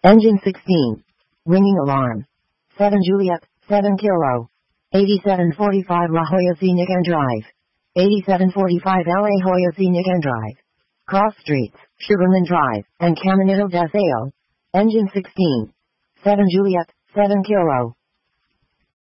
Engine 16. Ringing alarm. 7 Juliet, 7 Kilo. 8745 La Jolla Scenic and Drive. 8745 La Jolla Scenic and Drive. Cross Streets, Sugarman Drive, and Caminito Deseo. Engine 16. 7 Juliet, 7 Kilo.